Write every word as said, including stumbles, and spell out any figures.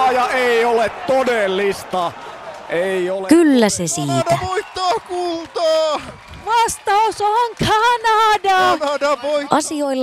kultaa ja ei ole todellista. Ei ole. Kyllä se siitä. Kanada voittaa kultaa! Vastaus on Kanada! Kanada voittaa! Asioilla